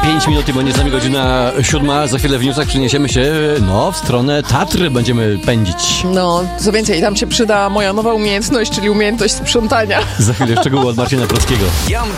5 minut, bo nie z nami godzina 7. Za chwilę w newsach przeniesiemy się, w stronę Tatry będziemy pędzić. No, co więcej, tam się przyda moja nowa umiejętność, czyli umiejętność sprzątania. Za chwilę szczegóły od Marcina Prockiego.